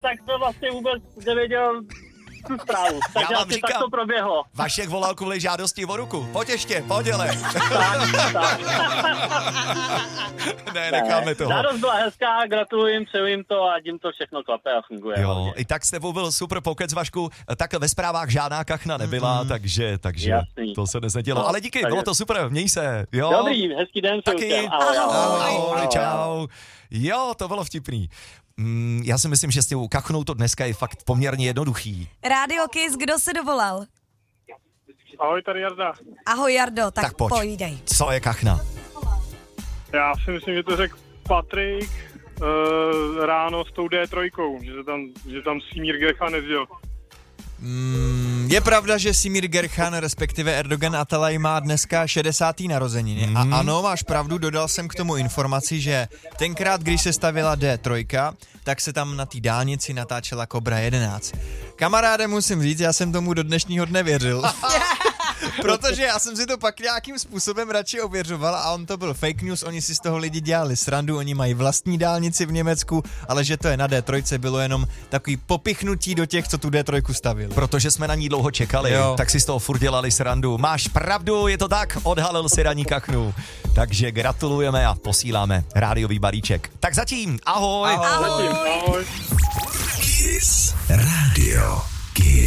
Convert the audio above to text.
tak to vlastně vůbec nevěděl tu zprávu. Takže vám asi říkám, tak to proběhlo. Vašek volal kvůli žádosti o ruku. Pojď ještě, poděle. Tak. Ne, necháme toho. Žádost byla hezká, gratuluji jim, přeju jim to a tím to všechno klape a funguje. Jo, hlavně. i tak s tebou byl super pokec, Vašku. Tak ve zprávách žádná kachna nebyla, takže Jasný. to se neznedělo. No, Ale díky, takže- bylo to super, měj se. Jo. Dobrý, hezký den. Taky. Ahoj. Čau. Jo, to bylo vtipný. Já si myslím, že s tou kachnou to dneska je fakt poměrně jednoduchý. Radio Kiss, kdo se dovolal? Ahoj, tady Jarda. Ahoj Jardo, tak pojď. povídej. Co je kachna? Já si myslím, že to řekl Patrik ráno s tou D3, že tam Simír Gerchan nezděl. Je pravda, že Simír Gerchan, respektive Erdogan Atalay, má dneska 60. narozeniny. A ano, máš pravdu, dodal jsem k tomu informaci, že tenkrát, když se stavila D3, tak se tam na té dálnici natáčela Cobra 11. Kamaráde, musím říct, já jsem tomu do dnešního dne věřil. Protože já jsem si to pak nějakým způsobem radši ověřoval a on to byl fake news, oni si z toho lidi dělali srandu, oni mají vlastní dálnici v Německu, ale že to je na D3 bylo jenom takový popichnutí do těch, co tu D3 stavili. Protože jsme na ní dlouho čekali, tak si z toho furt dělali srandu. Máš pravdu, je to tak, odhalil si ranní kachnu. Takže gratulujeme a posíláme rádiový balíček. Tak zatím, ahoj. Ahoj. Ahoj. Kiss Radio. Kiss.